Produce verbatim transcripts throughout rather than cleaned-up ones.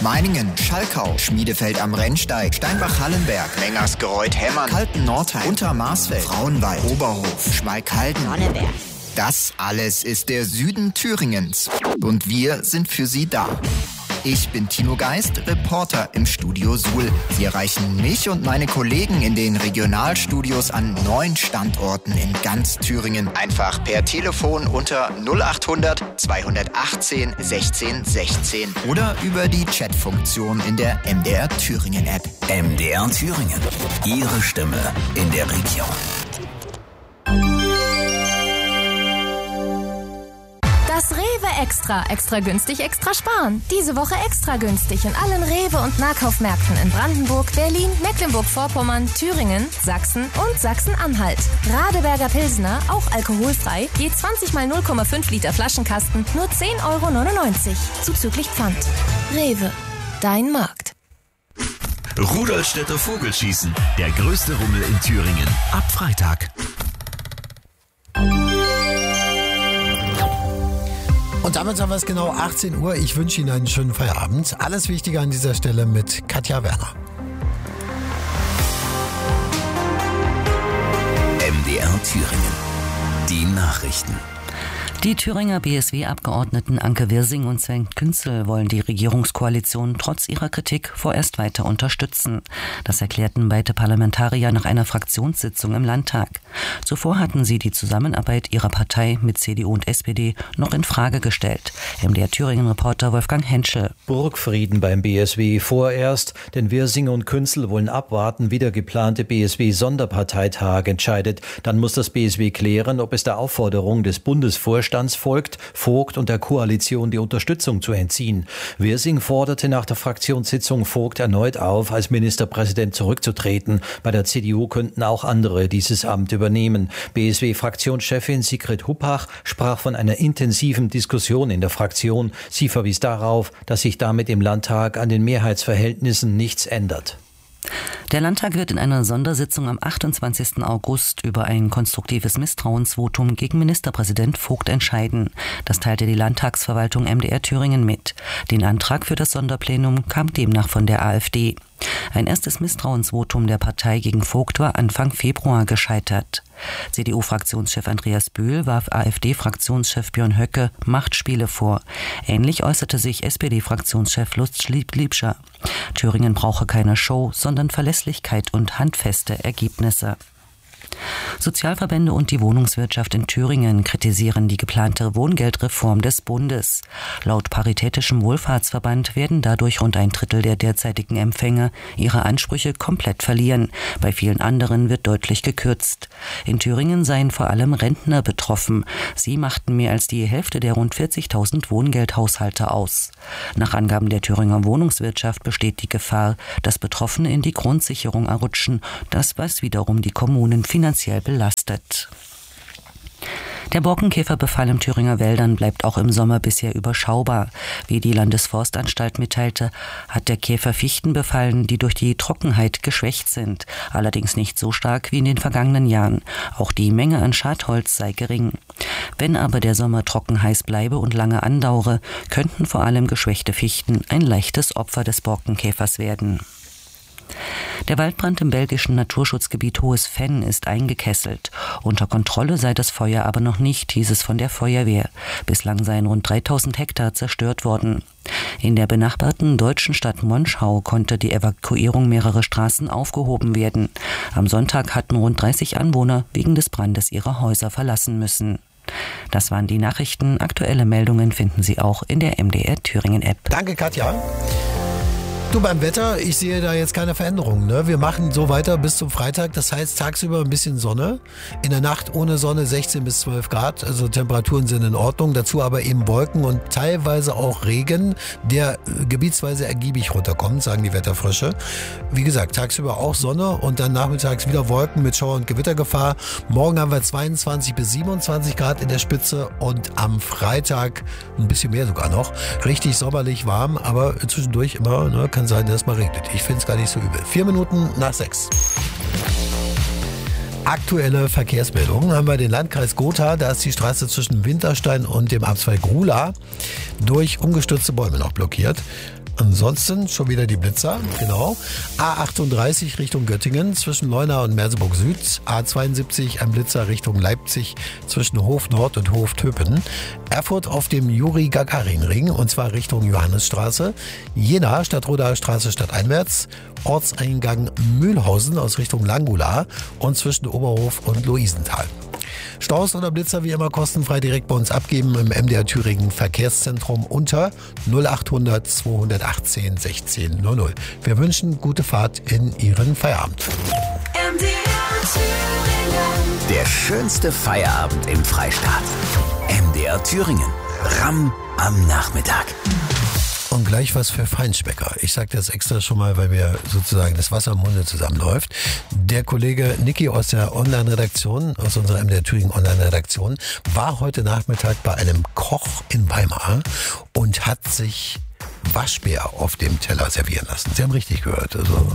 Meiningen, Schalkau, Schmiedefeld am Rennsteig, Steinbach-Hallenberg, Mengersgereuth-Hemmern, Kalten-Nordheim, Untermarsfeld, Frauenwald, Oberhof, Schmalkalden, Sonneberg. Das alles ist der Süden Thüringens. Und wir sind für Sie da. Ich bin Timo Geist, Reporter im Studio Suhl. Sie erreichen mich und meine Kollegen in den Regionalstudios an neun Standorten in ganz Thüringen. Einfach per Telefon unter null achthundert zweihundertachtzehn sechzehn sechzehn oder über die Chatfunktion in der M D R Thüringen App. M D R Thüringen. Ihre Stimme in der Region. Das Rewe Extra. Extra günstig, extra sparen. Diese Woche extra günstig in allen Rewe- und Nahkaufmärkten in Brandenburg, Berlin, Mecklenburg-Vorpommern, Thüringen, Sachsen und Sachsen-Anhalt. Radeberger Pilsner, auch alkoholfrei, je zwanzig mal null Komma fünf Liter Flaschenkasten, nur zehn Euro neunundneunzig. Zuzüglich Pfand. Rewe. Dein Markt. Rudolstädter Vogelschießen. Der größte Rummel in Thüringen. Ab Freitag. Und damit haben wir es genau achtzehn Uhr. Ich wünsche Ihnen einen schönen Feierabend. Alles Wichtige an dieser Stelle mit Katja Werner. M D R Thüringen. Die Nachrichten. Die Thüringer B S W-Abgeordneten Anke Wirsing und Sven Künzel wollen die Regierungskoalition trotz ihrer Kritik vorerst weiter unterstützen. Das erklärten beide Parlamentarier nach einer Fraktionssitzung im Landtag. Zuvor hatten sie die Zusammenarbeit ihrer Partei mit C D U und S P D noch in Frage gestellt. M D R Thüringen-Reporter Wolfgang Henschel. Burgfrieden beim B S W vorerst, denn Wirsing und Künzel wollen abwarten, wie der geplante B S W-Sonderparteitag entscheidet. Dann muss das B S W klären, ob es der Aufforderung des Bundesvorstands folgt, Vogt und der Koalition die Unterstützung zu entziehen. Wirsing forderte nach der Fraktionssitzung Vogt erneut auf, als Ministerpräsident zurückzutreten. Bei der C D U könnten auch andere dieses Amt übernehmen. B S W-Fraktionschefin Sigrid Huppach sprach von einer intensiven Diskussion in der Fraktion. Sie verwies darauf, dass sich damit im Landtag an den Mehrheitsverhältnissen nichts ändert. Der Landtag wird in einer Sondersitzung am achtundzwanzigsten August über ein konstruktives Misstrauensvotum gegen Ministerpräsident Vogt entscheiden. Das teilte die Landtagsverwaltung M D R Thüringen mit. Den Antrag für das Sonderplenum kam demnach von der AfD. Ein erstes Misstrauensvotum der Partei gegen Vogt war Anfang Februar gescheitert. C D U-Fraktionschef Andreas Böhl warf AfD-Fraktionschef Björn Höcke Machtspiele vor. Ähnlich äußerte sich S P D-Fraktionschef Lutz Liebscher. Thüringen brauche keine Show, sondern Verlässlichkeit und handfeste Ergebnisse. Sozialverbände und die Wohnungswirtschaft in Thüringen kritisieren die geplante Wohngeldreform des Bundes. Laut Paritätischem Wohlfahrtsverband werden dadurch rund ein Drittel der derzeitigen Empfänger ihre Ansprüche komplett verlieren. Bei vielen anderen wird deutlich gekürzt. In Thüringen seien vor allem Rentner betroffen. Sie machten mehr als die Hälfte der rund vierzigtausend Wohngeldhaushalte aus. Nach Angaben der Thüringer Wohnungswirtschaft besteht die Gefahr, dass Betroffene in die Grundsicherung errutschen, das was wiederum die Kommunen finanziell belastet. Der Borkenkäferbefall im Thüringer Wäldern bleibt auch im Sommer bisher überschaubar. Wie die Landesforstanstalt mitteilte, hat der Käfer Fichten befallen, die durch die Trockenheit geschwächt sind. Allerdings nicht so stark wie in den vergangenen Jahren. Auch die Menge an Schadholz sei gering. Wenn aber der Sommer trocken heiß bleibe und lange andauere, könnten vor allem geschwächte Fichten ein leichtes Opfer des Borkenkäfers werden. Der Waldbrand im belgischen Naturschutzgebiet Hohes Venn ist eingekesselt. Unter Kontrolle sei das Feuer aber noch nicht, hieß es von der Feuerwehr. Bislang seien rund dreitausend Hektar zerstört worden. In der benachbarten deutschen Stadt Monschau konnte die Evakuierung mehrerer Straßen aufgehoben werden. Am Sonntag hatten rund dreißig Anwohner wegen des Brandes ihre Häuser verlassen müssen. Das waren die Nachrichten. Aktuelle Meldungen finden Sie auch in der M D R Thüringen App. Danke, Katja. Du, beim Wetter, ich sehe da jetzt keine Veränderungen. Ne? Wir machen so weiter bis zum Freitag. Das heißt, tagsüber ein bisschen Sonne. In der Nacht ohne Sonne sechzehn bis zwölf Grad. Also Temperaturen sind in Ordnung. Dazu aber eben Wolken und teilweise auch Regen, der gebietsweise ergiebig runterkommt, sagen die Wetterfrösche. Wie gesagt, tagsüber auch Sonne und dann nachmittags wieder Wolken mit Schauer- und Gewittergefahr. Morgen haben wir zweiundzwanzig bis siebenundzwanzig Grad in der Spitze und am Freitag ein bisschen mehr sogar noch. Richtig sommerlich warm, aber zwischendurch immer, ne, kann sein, dass es mal regnet. Ich finde es gar nicht so übel. Vier Minuten nach sechs. Aktuelle Verkehrsmeldungen haben wir den Landkreis Gotha. Da ist die Straße zwischen Winterstein und dem Abzweig Ruhla durch umgestürzte Bäume noch blockiert. Ansonsten schon wieder die Blitzer, genau. A achtunddreißig Richtung Göttingen zwischen Leuna und Merseburg Süd. A zweiundsiebzig ein Blitzer Richtung Leipzig zwischen Hof Nord und Hof Töpen. Erfurt auf dem Juri-Gagarin-Ring und zwar Richtung Johannesstraße. Jena Stadtrodaer Straße stadteinwärts. Ortseingang Mühlhausen aus Richtung Langula und zwischen Oberhof und Luisenthal. Staus oder Blitzer wie immer kostenfrei direkt bei uns abgeben im M D R Thüringen Verkehrszentrum unter null achthundert zweihundertachtzehn sechzehn null null. Wir wünschen gute Fahrt in Ihren Feierabend. M D R Thüringen. Der schönste Feierabend im Freistaat. M D R Thüringen. Ramm am Nachmittag. Und gleich was für Feinschmecker. Ich sage das extra schon mal, weil mir sozusagen das Wasser im Munde zusammenläuft. Der Kollege Niki aus der Online-Redaktion, aus unserer M D R Thüringen Online-Redaktion, war heute Nachmittag bei einem Koch in Weimar und hat sich Waschbär auf dem Teller servieren lassen. Sie haben richtig gehört. Also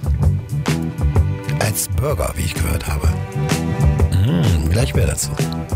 als Burger, wie ich gehört habe. Mmh, gleich mehr dazu.